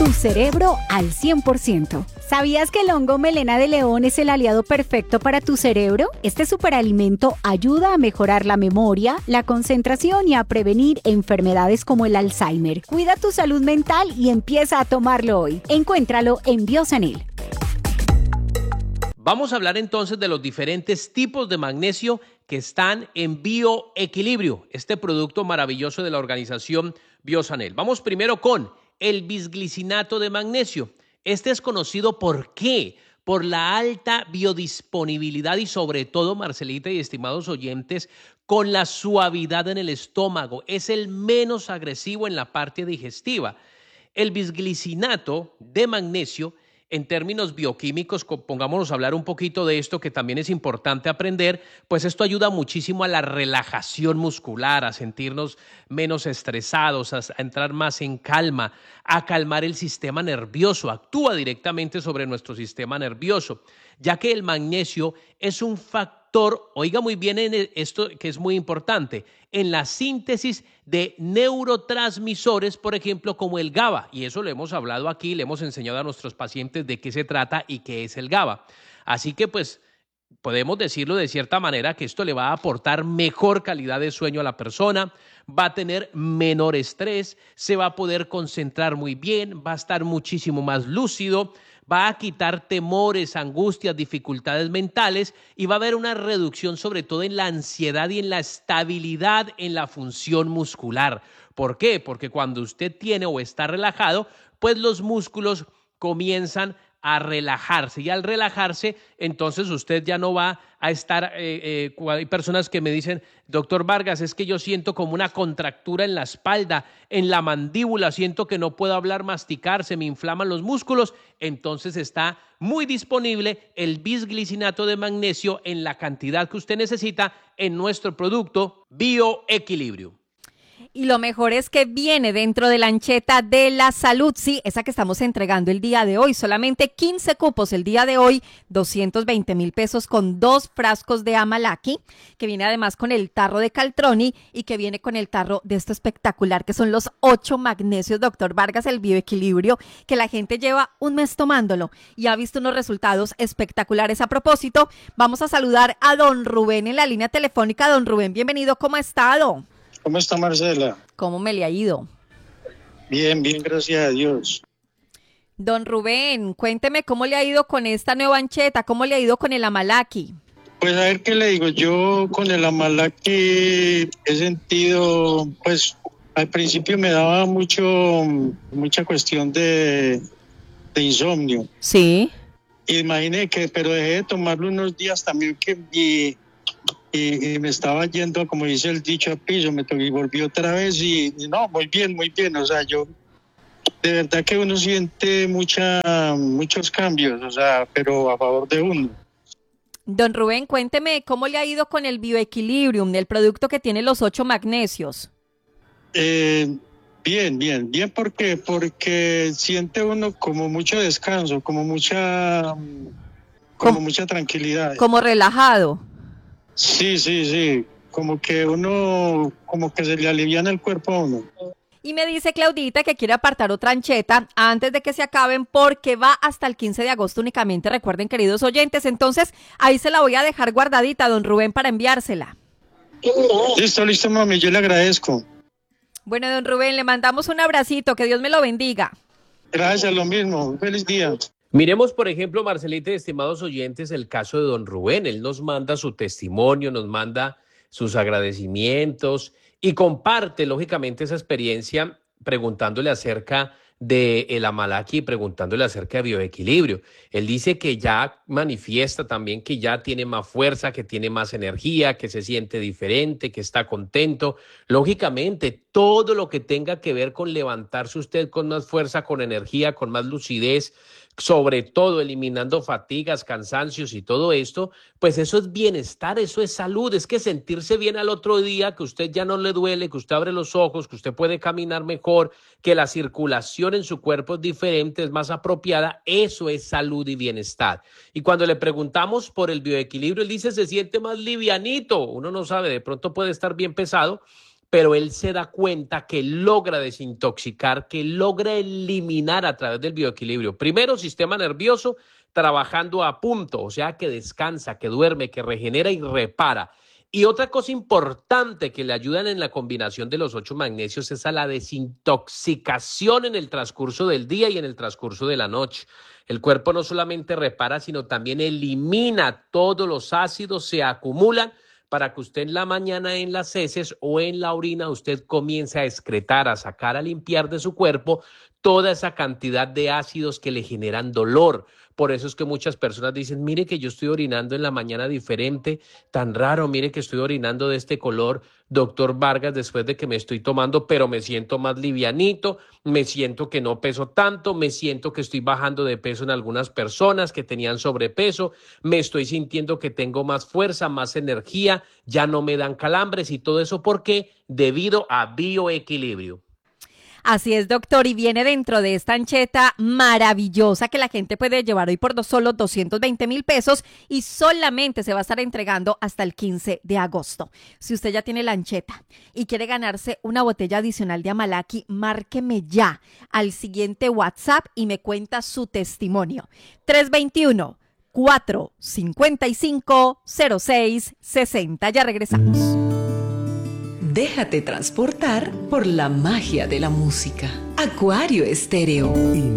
Tu cerebro al 100%. ¿Sabías que el hongo melena de león es el aliado perfecto para tu cerebro? Este superalimento ayuda a mejorar la memoria, la concentración y a prevenir enfermedades como el Alzheimer. Cuida tu salud mental y empieza a tomarlo hoy. Encuéntralo en Biosanil. Vamos a hablar entonces de los diferentes tipos de magnesio que están en Bioequilibrio, este producto maravilloso de la organización Biosanil. Vamos primero con el bisglicinato de magnesio. Este es conocido ¿por qué? Por la alta biodisponibilidad y sobre todo, Marcelita y estimados oyentes, con la suavidad en el estómago. Es el menos agresivo en la parte digestiva. El bisglicinato de magnesio, en términos bioquímicos, pongámonos a hablar un poquito de esto que también es importante aprender, pues esto ayuda muchísimo a la relajación muscular, a sentirnos menos estresados, a entrar más en calma, a calmar el sistema nervioso, actúa directamente sobre nuestro sistema nervioso, ya que el magnesio es un factor, oiga muy bien en esto que es muy importante, en la síntesis de neurotransmisores, por ejemplo, como el GABA, y eso lo hemos hablado aquí, le hemos enseñado a nuestros pacientes de qué se trata y qué es el GABA. Así que pues podemos decirlo de cierta manera que esto le va a aportar mejor calidad de sueño a la persona, va a tener menor estrés, se va a poder concentrar muy bien, va a estar muchísimo más lúcido, va a quitar temores, angustias, dificultades mentales y va a haber una reducción sobre todo en la ansiedad y en la estabilidad en la función muscular. ¿Por qué? Porque cuando usted tiene o está relajado, pues los músculos comienzan a relajarse y al relajarse, entonces usted ya no va a estar, hay personas que me dicen, doctor Vargas, es que yo siento como una contractura en la espalda, en la mandíbula, siento que no puedo hablar, masticar, se me inflaman los músculos, entonces está muy disponible el bisglicinato de magnesio en la cantidad que usted necesita en nuestro producto Bioequilibrio. Y lo mejor es que viene dentro de la ancheta de la salud, sí, esa que estamos entregando el día de hoy, solamente 15 cupos el día de hoy, 220,000 pesos con 2 frascos de Amalaki, que viene además con el tarro de Caltroni y que viene con el tarro de esto espectacular, que son los 8 magnesios, doctor Vargas, el Bioequilibrio, que la gente lleva un mes tomándolo y ha visto unos resultados espectaculares. A propósito, vamos a saludar a don Rubén en la línea telefónica. Don Rubén, bienvenido, ¿cómo ha estado? ¿Cómo está Marcela? ¿Cómo me le ha ido? Bien, bien, gracias a Dios. Don Rubén, cuénteme cómo le ha ido con esta nueva ancheta, cómo le ha ido con el Amalaki. Pues a ver qué le digo, yo con el Amalaki he sentido, pues al principio me daba mucha cuestión de insomnio. Sí. Imagine que, pero dejé de tomarlo unos días también y me estaba yendo, como dice el dicho, a piso, y volví otra vez y no, muy bien, o sea, yo, de verdad que uno siente muchos cambios, o sea, pero a favor de uno. Don Rubén, cuénteme cómo le ha ido con el Bioequilibrium, el producto que tiene los 8 magnesios. Bien, porque siente uno como mucho descanso, como mucha tranquilidad. Como relajado. Sí, como que se le aliviana el cuerpo a uno. Y me dice Claudita que quiere apartar otra ancheta antes de que se acaben porque va hasta el 15 de agosto únicamente, recuerden queridos oyentes, entonces ahí se la voy a dejar guardadita, don Rubén, para enviársela. Listo, mami, yo le agradezco. Bueno, don Rubén, le mandamos un abracito, que Dios me lo bendiga. Gracias, lo mismo, feliz día. Miremos, por ejemplo, Marcelita y estimados oyentes, el caso de don Rubén. Él nos manda su testimonio, nos manda sus agradecimientos y comparte, lógicamente, esa experiencia preguntándole acerca de el Amalaki y preguntándole acerca de bioequilibrio. Él dice que ya manifiesta también que ya tiene más fuerza, que tiene más energía, que se siente diferente, que está contento. Lógicamente, todo lo que tenga que ver con levantarse usted con más fuerza, con energía, con más lucidez, sobre todo eliminando fatigas, cansancios y todo esto, pues eso es bienestar, eso es salud, es que sentirse bien al otro día, que usted ya no le duele, que usted abre los ojos, que usted puede caminar mejor, que la circulación en su cuerpo es diferente, es más apropiada, eso es salud y bienestar. Y cuando le preguntamos por el bioequilibrio, él dice se siente más livianito, uno no sabe, de pronto puede estar bien pesado, pero él se da cuenta que logra desintoxicar, que logra eliminar a través del bioequilibrio. Primero, sistema nervioso trabajando a punto, o sea, que descansa, que duerme, que regenera y repara. Y otra cosa importante que le ayudan en la combinación de los 8 magnesios es a la desintoxicación en el transcurso del día y en el transcurso de la noche. El cuerpo no solamente repara, sino también elimina todos los ácidos, se acumulan para que usted en la mañana en las heces o en la orina usted comience a excretar, a sacar, a limpiar de su cuerpo toda esa cantidad de ácidos que le generan dolor. Por eso es que muchas personas dicen, mire que yo estoy orinando en la mañana diferente, tan raro, mire que estoy orinando de este color, doctor Vargas, después de que me estoy tomando, pero me siento más livianito, me siento que no peso tanto, me siento que estoy bajando de peso en algunas personas que tenían sobrepeso, me estoy sintiendo que tengo más fuerza, más energía, ya no me dan calambres y todo eso, ¿por qué? Debido a bioequilibrio. Así es, doctor, y viene dentro de esta ancheta maravillosa que la gente puede llevar hoy por solo 220,000 pesos y solamente se va a estar entregando hasta el 15 de agosto. Si usted ya tiene la ancheta y quiere ganarse una botella adicional de Amalaki, márqueme ya al siguiente WhatsApp y me cuenta su testimonio. 321-455-0660. Ya regresamos. Déjate transportar por la magia de la música. Acuario Estéreo.